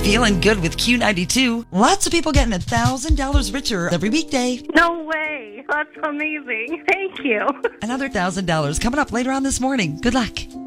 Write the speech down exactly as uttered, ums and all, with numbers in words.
Feeling good with Q ninety-two. Lots of people getting one thousand dollars richer every weekday. No way. That's amazing. Thank you. Another one thousand dollars coming up later on this morning. Good luck.